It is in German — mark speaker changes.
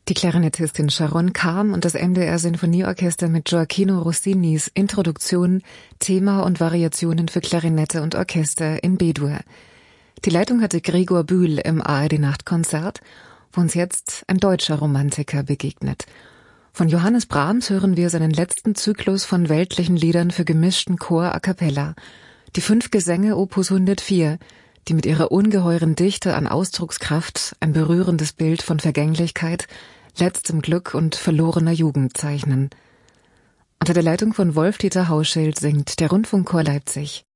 Speaker 1: Die Klarinettistin Sharon Kam und das MDR Sinfonieorchester mit Gioacchino Rossinis Introduktion, Thema und Variationen für Klarinette und Orchester in B-Dur. Die Leitung hatte Gregor Bühl im ARD-Nachtkonzert, wo uns jetzt ein deutscher Romantiker begegnet. Von Johannes Brahms hören wir seinen letzten Zyklus von weltlichen Liedern für gemischten Chor a cappella, die 5 Gesänge Opus 104, die mit ihrer ungeheuren Dichte an Ausdruckskraft ein berührendes Bild von Vergänglichkeit, letztem Glück und verlorener Jugend zeichnen. Unter der Leitung von Wolf-Dieter Hauschild singt der Rundfunkchor Leipzig